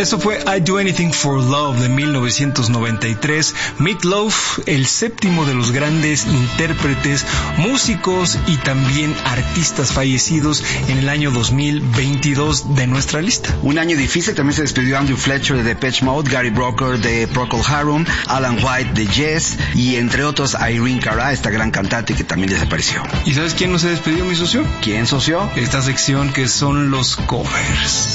Eso fue I Do Anything for Love de 1993. Meat Loaf, el séptimo de los grandes intérpretes, músicos y también artistas fallecidos en el año 2022 de nuestra lista. Un año difícil, también se despidió Andrew Fletcher de Depeche Mode, Gary Brooker de Procol Harum, Alan White de Yes y entre otros Irene Cara, esta gran cantante que también desapareció. ¿Y sabes quién no se despedió, mi socio? ¿Quién, socio? Esta sección que son los covers.